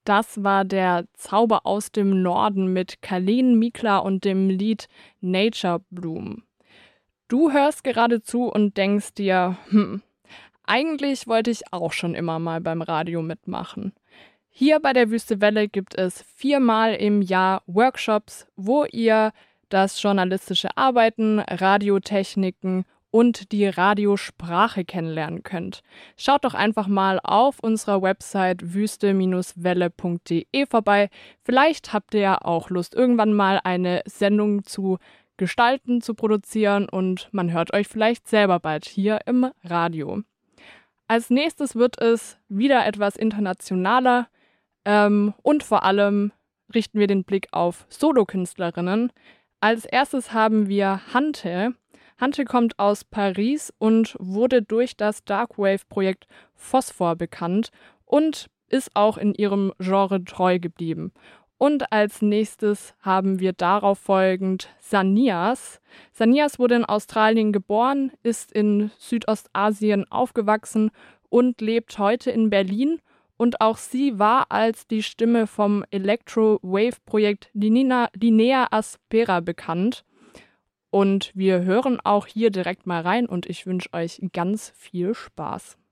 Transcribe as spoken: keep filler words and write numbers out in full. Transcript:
Das war der Zauber aus dem Norden mit Kalin Mikla und dem Lied Nature Bloom. Du hörst gerade zu und denkst dir, hm, eigentlich wollte ich auch schon immer mal beim Radio mitmachen. Hier bei der Wüste Welle gibt es viermal im Jahr Workshops, wo ihr das journalistische Arbeiten, Radiotechniken und die Radiosprache kennenlernen könnt. Schaut doch einfach mal auf unserer Website wüste Welle punkt de vorbei. Vielleicht habt ihr ja auch Lust, irgendwann mal eine Sendung zu gestalten, zu produzieren und man hört euch vielleicht selber bald hier im Radio. Als nächstes wird es wieder etwas internationaler ähm, und vor allem richten wir den Blick auf Solokünstlerinnen. Als erstes haben wir Hante. Hante kommt aus Paris und wurde durch das Darkwave-Projekt Phosphor bekannt und ist auch in ihrem Genre treu geblieben. Und als nächstes haben wir darauf folgend Sanias. Sanias wurde in Australien geboren, ist in Südostasien aufgewachsen und lebt heute in Berlin. Und auch sie war als die Stimme vom Electro-Wave-Projekt Linea, Linea Aspera bekannt. Und wir hören auch hier direkt mal rein und ich wünsche euch ganz viel Spaß.